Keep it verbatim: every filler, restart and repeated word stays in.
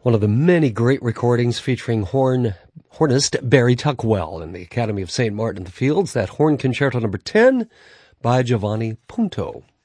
One of the many great recordings featuring horn hornist Barry Tuckwell in the Academy of Saint Martin in the Fields, that horn concerto number ten by Giovanni Punto.